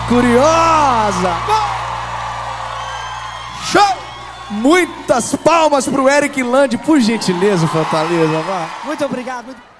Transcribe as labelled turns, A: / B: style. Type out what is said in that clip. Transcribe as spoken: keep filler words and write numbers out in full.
A: Curiosa.
B: Show!
A: Muitas palmas pro Eric Lande, por gentileza, Fortaleza, vá.
C: Muito obrigado. Muito...